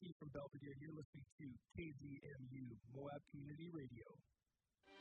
Keith from Belvedere. You're listening to KZMU, Moab Community Radio.